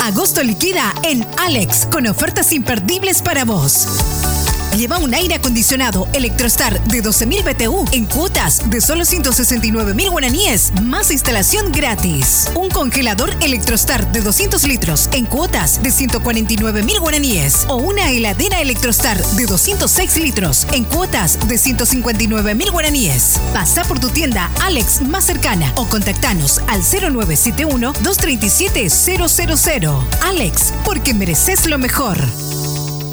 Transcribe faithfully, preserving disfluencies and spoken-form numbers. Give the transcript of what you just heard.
Agosto liquida en Alex con ofertas imperdibles para vos. Lleva un aire acondicionado Electrostar de doce mil B T U en cuotas de solo ciento sesenta y nueve mil guaraníes, más instalación gratis. Un congelador Electrostar de doscientos litros en cuotas de ciento cuarenta y nueve mil guaraníes. O una heladera Electrostar de doscientos seis litros en cuotas de ciento cincuenta y nueve mil guaraníes. Pasa por tu tienda Alex más cercana o contactanos al cero nueve siete uno, dos tres siete, cero cero cero. Alex, porque mereces lo mejor.